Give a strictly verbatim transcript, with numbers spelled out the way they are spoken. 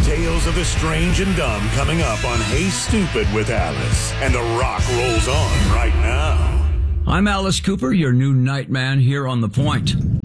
Tales of the strange and dumb coming up on Hey Stupid with Alice. And The Rock rolls on right now. I'm Alice Cooper, your new Nightman here on The Point.